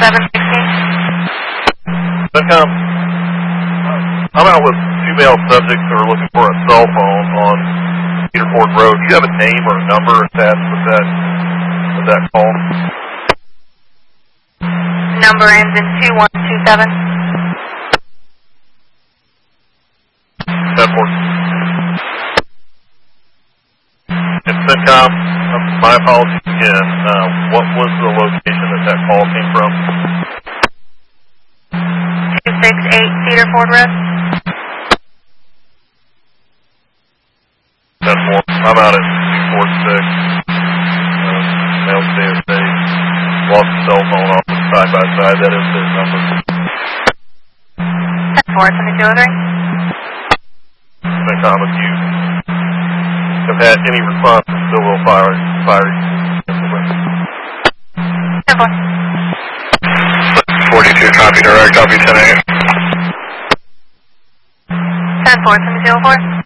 CENTCOM, I'm out with two male subjects who are looking for a cell phone on Cedar Ford Road. Do you have a name or a number attached with that call? Number ends in 2127. 10-4. And CENTCOM, my apologies again. What was the location that call came from? 268 Cedar Ford Road. 10-4. I'm out at 246. Male CSA. Lost the cell phone off side by side. That is their number. 10-4, 2203. CENTCOM, if you have had any response, still will fire. 10-4. 42, copy direct, copy 10-8. 10-4, 2204.